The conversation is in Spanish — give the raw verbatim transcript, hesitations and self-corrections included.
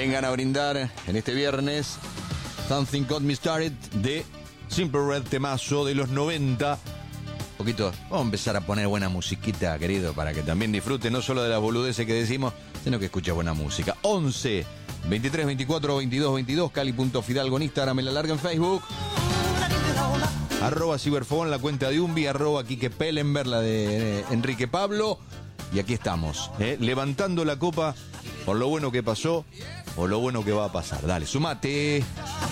Vengan a brindar en este viernes Something Got Me Started de Simple Red, temazo de los noventa. Un poquito, vamos a empezar a poner buena musiquita, querido, para que también disfruten no solo de las boludeces que decimos, sino que escuche buena música. once, veintitrés, veinticuatro, veintidós, veintidós, Cali.Fidalgo en Instagram, en la larga en Facebook. Arroba Ciberfogón, la cuenta de Umbi, arroba Quique Pellenberg, la de eh, Enrique Pablo. Y aquí estamos, eh, levantando la copa por lo bueno que pasó o lo bueno que va a pasar. Dale, sumate.